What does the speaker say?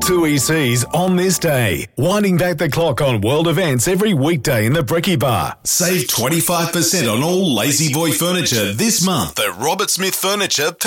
2 ECs on this day. Winding back the clock on world events every weekday in the Bricky Bar. Save 25% on all Lazy Boy furniture this month at Robert Smith Furniture.